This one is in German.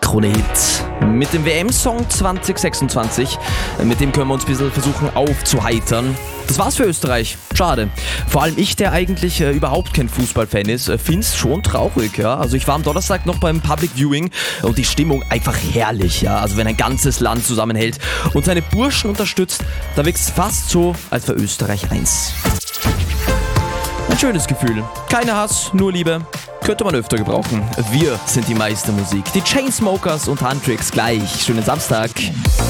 Krone-Hit. Mit dem WM-Song 2026, mit dem können wir uns ein bisschen versuchen aufzuheitern. Das war's für Österreich. Schade. Vor allem ich, der eigentlich überhaupt kein Fußballfan ist, find's schon traurig. Ja? Also ich war am Donnerstag noch beim Public Viewing und die Stimmung einfach herrlich. Ja? Also wenn ein ganzes Land zusammenhält und seine Burschen unterstützt, da wirkt's fast so, als wäre Österreich eins. Ein schönes Gefühl. Keiner Hass, nur Liebe. Könnte man öfter gebrauchen. Wir sind die Meistermusik. Die Chainsmokers und Huntrix gleich. Schönen Samstag.